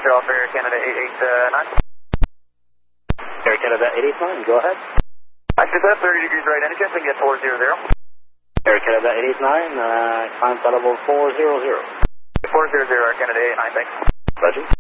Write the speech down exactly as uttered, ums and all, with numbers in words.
Montreal for Air Canada eight eight nine. Air Canada eight eight nine, go ahead. I should have thirty degrees right engine, so we can get four zero zero. Air Canada eight eight nine, uh, climb level four zero zero. four zero zero, Air Canada eight eight nine, thanks. Roger.